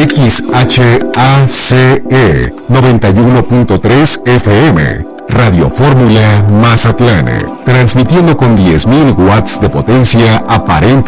XHACE 91.3 FM, Radio Fórmula Mazatlán, transmitiendo con 10.000 watts de potencia aparente